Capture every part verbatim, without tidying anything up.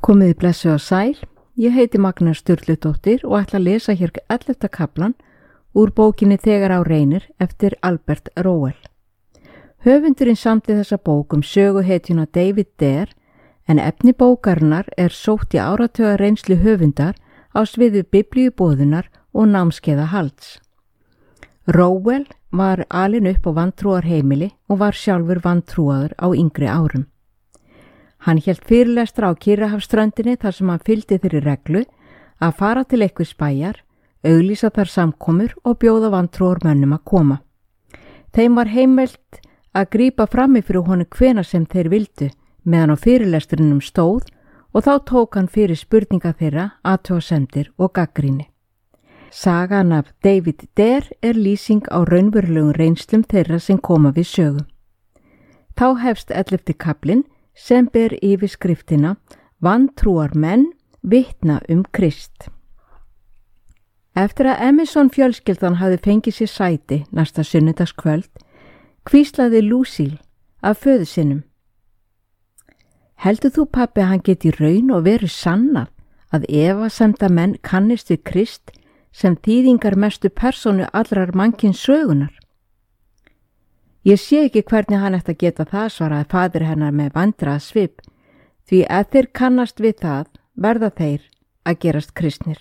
Komiði blessuð og sæl, ég heiti Magnea Sturludóttir og ætla að lesa hér ellefta kaflan úr bókinni Þegar á reynir eftir Albert Rowell. Höfundurinn samdi þessa bók um söguhetjuna David Dare en efni bókarinnar er sótt í áratuga reynslu höfundar á sviði biblíuboðunar og námskeiða halds. Rowell var alinn upp á vantrúarheimili og var sjálfur vantrúaður á yngri árum. Hann hélt fyrirlestra á Kyrrahafsströndinni þar sem hann fylgdi þeirri reglu að fara til einhvers bæjar, auglýsa þar samkomur og bjóða vantrúarmönnum að koma. Þeim var heimilt að grípa frammi fyrir honum hvenær sem þeir vildu meðan á fyrirlestrinum stóð og þá tók hann fyrir spurninga þeirra, athugasemdir og gagnrýni. Sagan af David Dare er lýsing á raunverulegum reynslum þeirra sem koma við sögu. Þá hefst ellefti kaflinn sem ber yfir skriftina Vantrúar menn vitna um Krist. Eftir að Emerson fjölskyldan hafði fengið sér sæti næsta sunnudagskvöld, hvíslaði Lucille af föður sinum. Heldur þú, pabbi, að hann geti raun og veru sannað að efasemda menn kannist við Krist sem þýðingar mestu persónu allrar mannkins sögunar? Ég sé ekki hvernig hann ætti að geta það, svaraði faðir hennar með vandrað svip, því að þeir kannast við það verða þeir að gerast kristnir.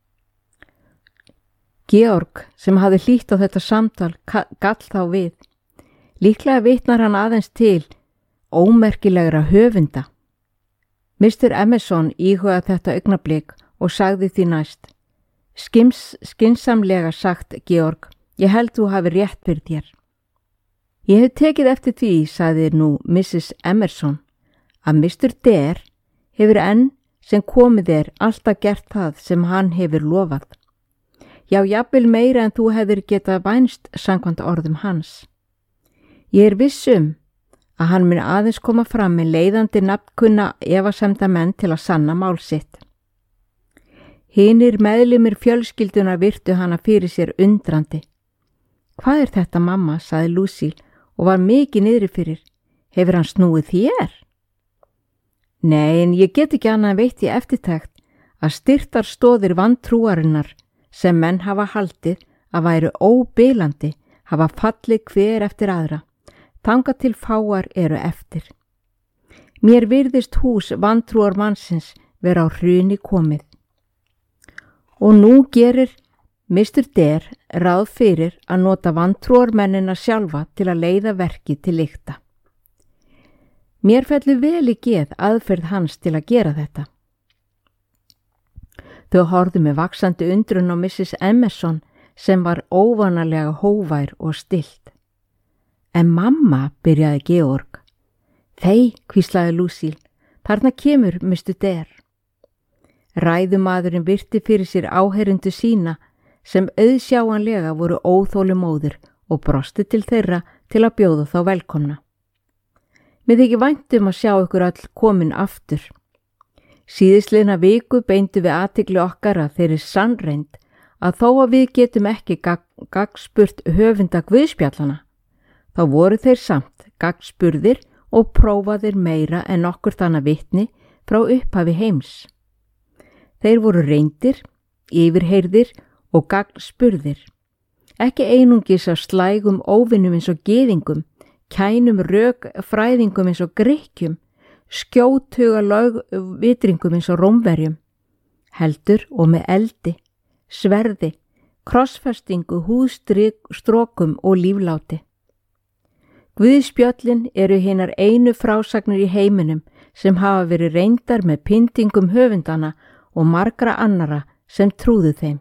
Georg, sem hafði hlýtt á þetta samtal, gall þá við. Líklega vitnar hann aðeins til ómerkilegra höfunda. mister Emerson íhugaði þetta augnablik og sagði því næst: Skims, skynsamlega sagt, Georg, ég held þú hafi rétt fyrir þér. Ég hef tekið eftir því, sagði nú missis Emerson, að mister Dare hefur enn sem komið er alltaf gert það sem hann hefur lofað. Já, jafnvel meira en þú hefur getað vænst samkvæmt orðum hans. Ég er viss um að hann mun aðeins koma fram með leiðandi nafnkunna efasemda menn til að sanna mál sitt. Hinir meðlimir fjölskylduna virtu hana fyrir sér undrandi. Hvað er þetta, mamma, sagði Lucille og var mikið niðri fyrir. Hefur hann snúið þér? Nei, en ég get ekki annað veitt í eftirtekt að styrtar stóðir vantrúarinnar sem menn hafa haldið að væru óbilandi hafa fallið hver eftir aðra, þangað til fáar eru eftir. Mér virðist hús vantrúar mannsins vera á hruni komið. Og nú gerir mister Dare ráð fyrir að nota vantrúarmennina sjálfa til að leiða verkið til lykta. Mér fellur vel í geð aðferð hans til að gera þetta. Þau horfðu með vaxandi undrun á missis Emerson sem var óvanalega hóvær og stillt. En mamma, byrjaði Georg. Þei, hvíslaði Lucille, þarna kemur mister Dare. Ræðumadurinn virti fyrir sér áheyrendu sína sem auðsjáanlega voru óþolumóðir og brosti til þeirra til að bjóða þá velkomna. Mér þykir vænt um að sjá ykkur öll komin aftur. Síðisliðna viku beindu við athygli okkar að þeirri sannreind að þó að við getum ekki gagnspurt höfunda guðspjallana, þá voru þeir samt gagnspurðir og prófaðir meira en okkur þannig vitni frá upphafi heims. Þeir voru reyndir, yfirheyrðir og gagnspurðir. Ekki einungis af slægum óvinnum eins og gyðingum, kænum rökfræðingum eins og Grikkjum, skjóthuga lögvitringum eins og Rómverjum, heldur og með eldi, sverði, krossfestingu, húðstrókum og lífláti. Guðspjöllin eru hinar einu frásagnir í heiminum sem hafa verið reyndar með pyntingum höfundana og margra annara sem trúðu þeim.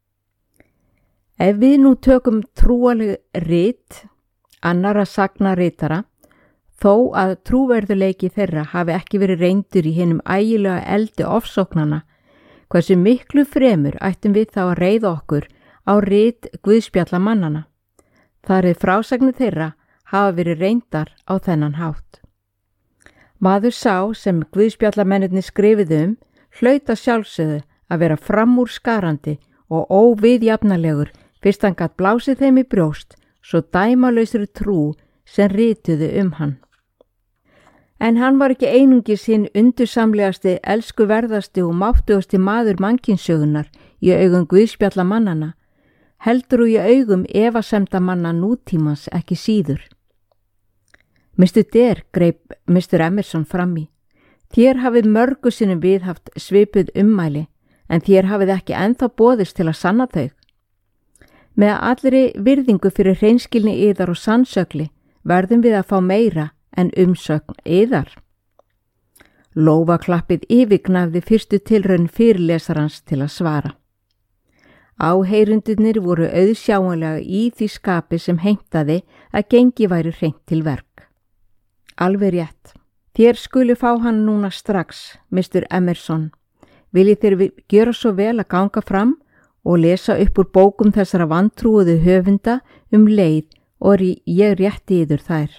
Ef við nú tökum trúaleg rit annara sagna ritara, þó að trúverðuleiki þeirra hafi ekki verið reyndur í hinum ægilega eldi ofsóknana, hversu miklu fremur ættum við þá að reiða okkur á rit guðspjallamannana. Þar er frásagnir þeirra hafa verið reyndar á þennan hátt. Maður sá sem guðspjallamennirnir skrifuðu um hlaut að sjálfsögðu að vera framúrskarandi og óviðjafnalegur fyrst hann gat blásið þeim í brjóst svo dæmalausri trú sem rituðu um hann. En hann var ekki einungis hinn undursamlegasti, elskuverðasti og máttugasti maður mannkynssögunar í augum guðspjalla mannana, heldur og í augum efasemda manna nútímans ekki síður. mister Dare greip mister Emerson fram í. Þér hafið mörgu sinnum viðhaft svipuð ummæli, en þér hafið ekki ennþá boðist til að sanna þau. Með allri virðingu fyrir hreinskilni yðar og sannsögli verðum við að fá meira en umsögn yðar. Lófaklappið yfirgnæfði fyrstu tilraun fyrirlesarans til að svara. Áheyrendurnir voru auðsjáanlega í því skapi sem heimtaði að gengi væri hreint til verk. Alveg rétt. Þér skulu fá hann núna strax, mister Emerson. Viljið þér gjöra svo vel að ganga fram og lesa upp úr bókum þessara vantrúuðu höfunda um leið og ég rétti yður þær.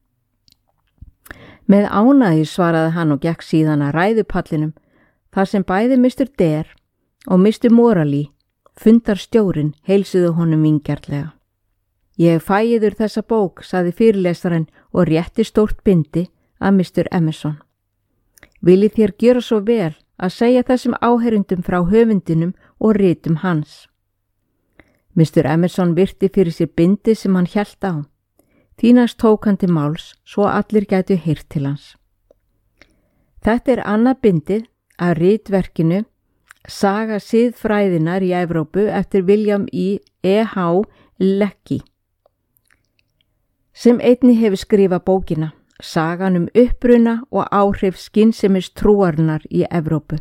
Með ánægju svaraði hann og gekk síðan að ræðupallinum, þar sem bæði mister Dare og mister Morley, fundarstjórinn, heilsuðu honum vingjarnlega. Ég fæ yður þessa bók, sagði fyrirlesarinn og rétti stórt bindi að mister Emerson. Viljið þér gjöra svo vel að segja þessum áheyrendum frá höfundinum og ritum hans. mister Emerson virti fyrir sér bindi sem hann hélt á. Því næst tók hann til máls svo allir gætu heyrt til hans. Þetta er annað bindið af ritverkinu Saga siðfræðinnar í Evrópu eftir William E. H. Lecky, sem einnig hefur skrifað bókina Sagan um uppruna og áhrif skynsemis trúarinnar í Evrópu.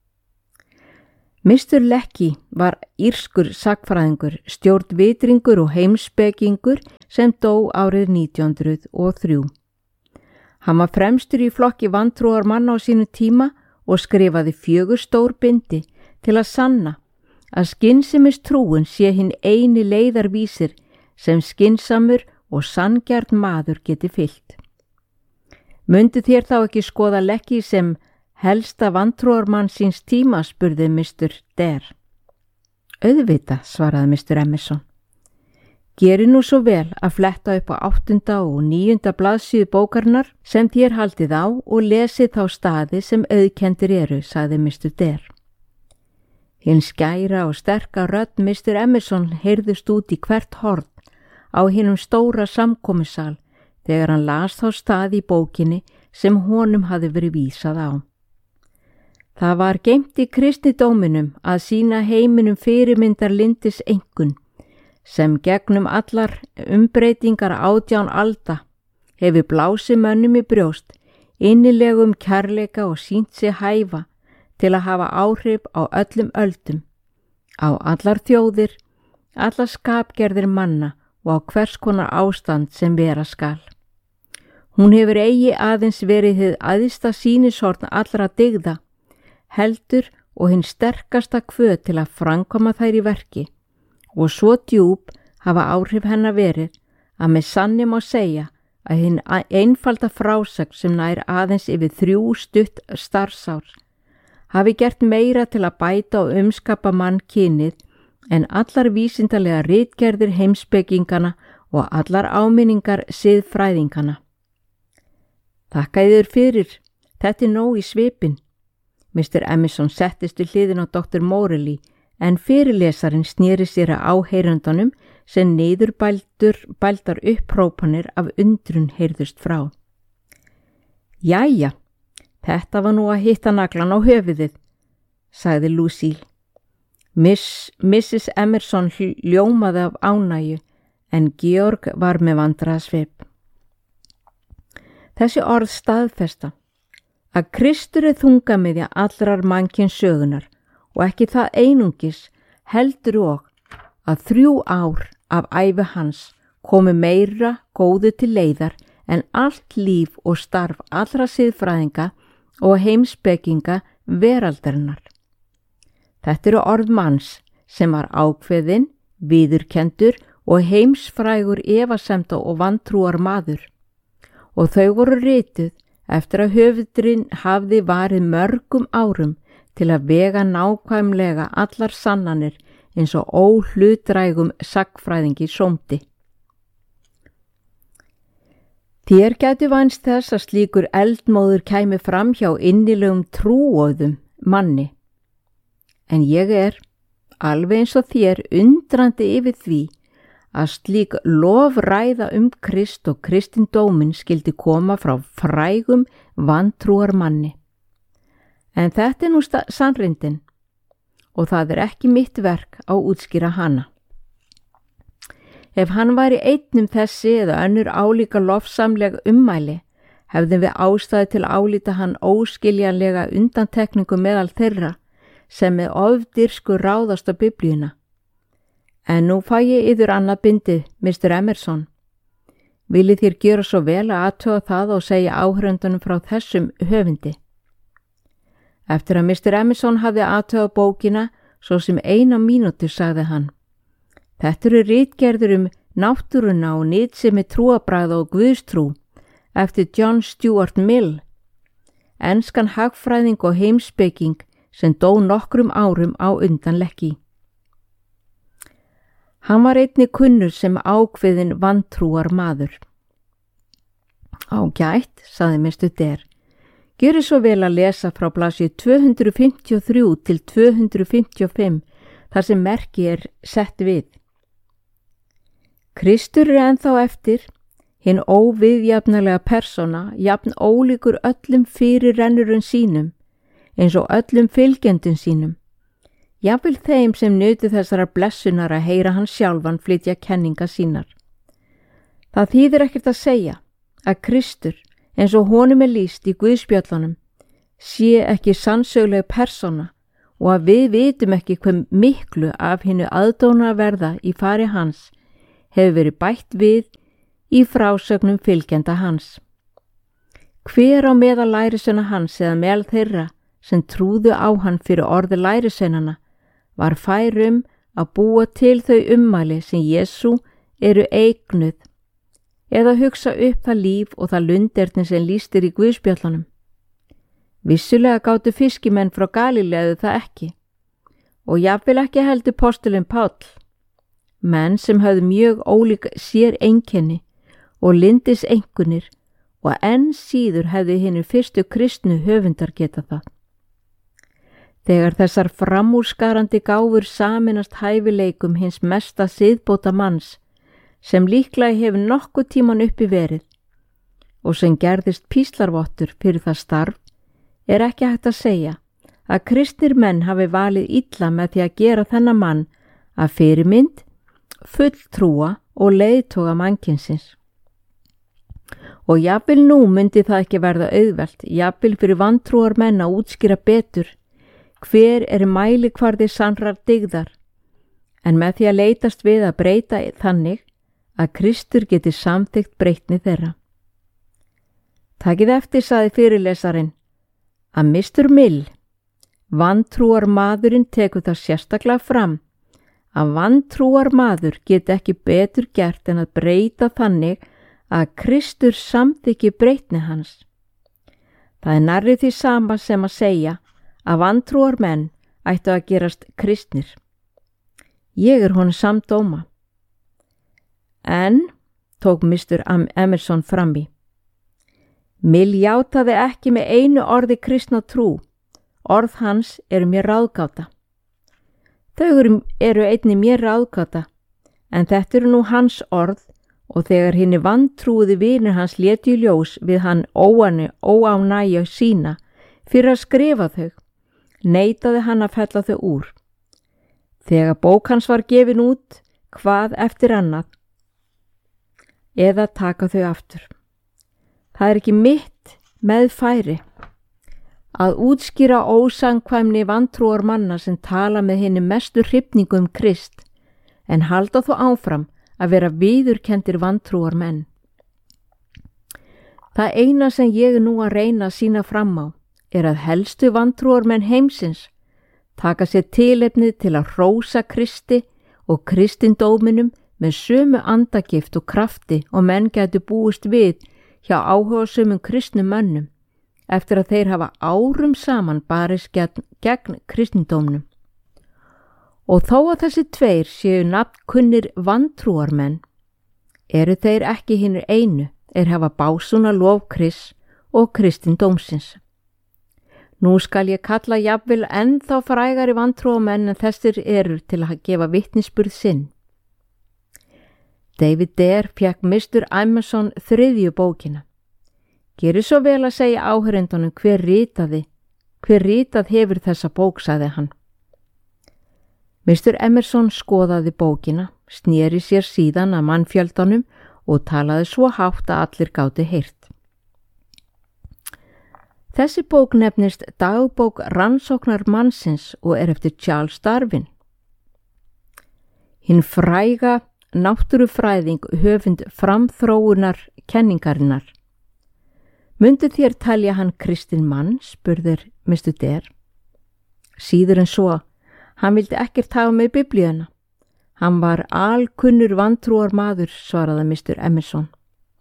mister Lecky var írskur sagfræðingur, stjórnvitringur og heimspekingur sem dó árið nítján hundruð og þrjú. Hann var fremstur í flokki vantrúar manna á sínu tíma og skrifaði fjögur stór bindi til að sanna að skynsemis trúin sé hinn eini leiðarvísir sem skynsamur og sanngjarn maður geti fylgt. Mundu þér þá ekki skoða Lecky sem helsta vantrúarmann síns tíma, spurði mister Dare. Auðvitað, svaraði mister Emerson. Geri nú svo vel að fletta upp á áttunda og níunda blaðsíðu bókarinnar sem þér haldið á og lesið þá staði sem auðkendir eru, sagði mister Dare. Hinn skæra og sterka rödd mister Emerson heyrðust út í hvert horn á hinum stóra samkomusal þegar hann las þá staði í bókinni sem honum hafði verið vísað á. Það var geymt í kristnidóminum að sýna heiminum fyrirmyndar lindis einkunn, sem gegnum allar umbreytingar átján alda hefur blásið mönnum í brjóst, innilegum kærleika og sýnt sig hæfa til að hafa áhrif á öllum öldum, á allar þjóðir, allar skapgerðir manna og á hvers konar ástand sem vera skal. Hún hefur eigi aðeins verið hið æðsta sýnishorn allra dygða, heldur og hinn sterkasta hvöt til að framkoma þær í verki, og svo djúp hafa áhrif hennar verið að með sanni má segja að hinn einfalda frásögn sem nær aðeins yfir þrjú stutt starfsár hafi gert meira til að bæta og umskapa mannkynið en allar vísindalega ritgerðir heimspekingana og allar áminningar siðfræðingana. Þakka yður fyrir, þetta er nóg í svipinn. mister Emerson settist við hliðin á doktor Morley en fyrirlesarinn sneri sér að áheyrendunum sem niðurbældur bældar upphrópanir af undrun heyrðust frá. Jæja, þetta var nú að hitta naglan á höfuðið, sagði Lucille. Miss, missis Emerson ljómaði af ánægju en Georg var með vandræðasvip. Þessi orð staðfesta að Kristur er þungamiðja allrar mannkyns sögunar og ekki það einungis heldur og að þrjú ár af ævi hans komi meira góðu til leiðar en allt líf og starf allra siðfræðinga og heimspekinga veraldarinnar. Þetta eru orð manns sem var ákveðinn, viðurkendur og heimsfrægur efasemda og vantrúar maður og þau voru rituð eftir að höfundurinn hafði varið mörgum árum til að vega nákvæmlega allar sannanir eins og óhlutdrægum sagnfræðingi sómdi. Þér gætu vænst þess að slíkur eldmóður kæmi fram hjá innilegum trúóðum manni. En ég er, alveg eins og þér, undrandi yfir því að slík lofræða um Krist og kristindóminn skildi koma frá frægum vantrúar manni. En þetta er nú sannrindin og það er ekki mitt verk að útskýra hana. Ef hann væri einn um þessi eða önnur álíka lofsamleg ummæli, hefðum við ástæðu til að álíta hann óskiljanlega undantekningu meðal þeirra sem með ofdyrsku ráðast á Biblíuna. En nú fæ ég yður annað bindið, mister Emerson. Viljið þér gjöra svo vel að athuga það og segja áhörendunum frá þessum höfundi. Eftir að mister Emerson hafði athugað bókina, svo sem eina mínútu sagði hann: Þetta eru ritgerðir um náttúruna og nytsemi trúarbragða og guðstrú eftir John Stuart Mill, enskan hagfræðing og heimspeking sem dó nokkrum árum á undan Lekki. Hann var einnig kunnur sem ákveðin vantrúar maður. Ágætt, sagði mister Der. Gjörið svo vel að lesa frá blaðsíðu tvö hundruð fimmtíu og þrjú til tvö hundruð fimmtíu og fimm þar sem merki er sett við. Kristur er ennþá eftir, hinn óviðjafnalega persóna, jafn ólíkur öllum fyrirrennurinn sínum, eins og öllum fylgjendum sínum. Jafnvel þeim sem nutu þessara blessunar að heyra hann sjálfan flytja kenninga sínar. Það þýðir ekkert að segja að Kristur, eins og honum er lýst í Guðspjöllunum, sé ekki sannsöguleg persóna og að við vitum ekki hve miklu af hinnu aðdónaverða í fari hans hefur verið bætt við í frásögnum fylgjenda hans. Hver á meðal lærisveina hans eða meðal þeirra sem trúðu á hann fyrir orði lærisveinanna var færum að búa til þau ummæli sem Jesú eru eignuð eða hugsa upp það líf og það lunderni sem lýstir í Guðspjöllunum. Vissulega gátu fiskimenn frá Galíleu það ekki og jafnvel ekki heldur postulinn Páll, menn sem höfðu mjög ólík sér einkenni og lindis einkunnir og enn síður hefðu hinir fyrstu kristnu höfundar geta það. Þegar þessar framúrskarandi gáfur saminast hæfileikum hins mesta siðbóta manns sem líklega hefur nokkuð tíman uppi verið og sem gerðist píslarvottur fyrir það starf, er ekki hægt að segja að kristnir menn hafi valið illa með því að gera þennan mann að fyrirmynd, fulltrúa og leiðtoga mannkynsins. Og jafnvel nú myndi það ekki verða auðvelt, jafnvel fyrir vantrúar menn að útskýra betur hver er mælikvarði sannrar dygðar, en með því að leitast við að breyta þannig að Kristur geti samþykkt breytni þeirra. Takið eftir, sagði fyrirlesarinn, að mister Mill, vantrúar maðurinn, tekur það sérstaklega fram að vantrúar maður geti ekki betur gert en að breyta þannig að Kristur samþykki breytni hans. Það er nærri því sama sem að segja að vantrúar menn ættu að gerast kristnir. Ég er honum samdóma. En, tók mister Emerson fram í, Mill játaði ekki með einu orði kristna trú. Orð hans eru mér ráðgáta. Þau eru einnig mér ráðgáta, en þetta eru nú hans orð og þegar hinni vantrúði vinir hans létu í ljós við hann óanu óánægju sína fyrir að skrifa þau, neitaði hann að fella þau úr. Þegar bók hans var gefin út, hvað eftir annað, eða taka þau aftur. Það er ekki mitt meðfæri að útskýra ósamkvæmni vantrúar manna sem tala með hinni mestu hrifningu um Krist, en halda þó áfram að vera viðurkenndir vantrúar menn. Það eina sem ég er nú að reyna að sýna fram á er að helstu vantrúar menn heimsins taka sér tilefnið til að hrósa Kristi og kristindóminum með sömu andagift og krafti og menn gætu búist við hjá áhugasömum kristnum mönnum eftir að þeir hafa árum saman barist gegn, gegn kristindómnum. Og þó að þessi tveir séu nafnkunnir vantrúarmenn, eru þeir ekki hinir einu er hafa básúna lof Krists og kristindómsins. Nú skal ég kalla jafnvel ennþá frægari vantrúamenn en þessir eru til að gefa vitnisburð sinn. David Dare fékk mister Emerson þriðju bókina. Gerið svo vel að segja áhörendunum hver ritaði, hver ritað hefur þessa bók, sagði hann. mister Emerson skoðaði bókina, sneri sér síðan að mannfjöldanum og talaði svo hátt að allir gátu heyrt. Þessi bók nefnist Dagbók rannsóknar mannsins og er eftir Charles Darwin. Hinn fræga náttúrufræðing höfund framþróunar kenningarinnar. Mundu þér telja hann kristinn mann, spurðir mister Dare. Síður en svo, hann vildi ekkert hafa með biblíuna. Hann var alkunnur vantrúar maður, svaraði mister Emerson.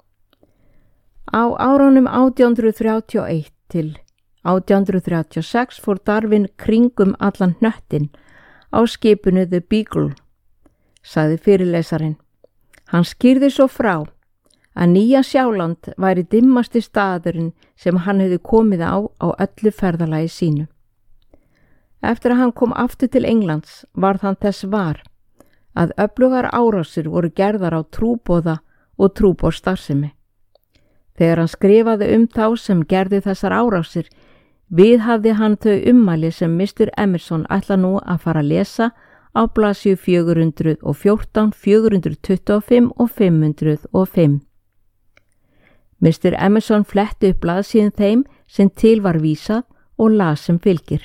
Á árunum átján hundruð þrjátíu og eitt til átján hundruð þrjátíu og sex fór Darwin kringum allan hnöttinn á skipinu The Beagle, sagði fyrirlesarinn. Hann skýrði svo frá að Nýja Sjáland væri dimmasti staðurinn sem hann hefði komið á á öllu ferðalagi sínu. Eftir að hann kom aftur til Englands varð hann þess var að öflugar árásir voru gerðar á trúboða og trúboðsstarfsemi. Þegar hann skrifaði um þá sem gerði þessar árásir, viðhafði hann þau ummæli sem mister Emerson ætla nú að fara að lesa á blaðsíðu fjögur hundruð og fjórtán, fjögur hundruð tuttugu og fimm og fimm hundruð og fimm. mister Emerson fletti upp blaðsíðum þeim sem til var vísað og las sem fylgir.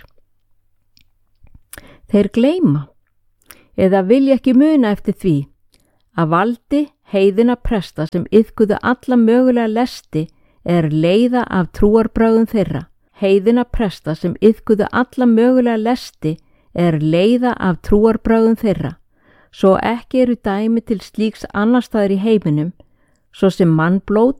Þeir gleyma, eða vilja ekki muna eftir því, að valdi heiðina presta sem iðkuðu alla mögulega lesti er leiða af trúarbrögðum þeirra. Heiðina presta sem iðkuðu alla mögulega lesti er leiða af trúarbrögðum þeirra, svo ekki eru dæmi til slíks annars staðar í heiminum, svo sem mannblóð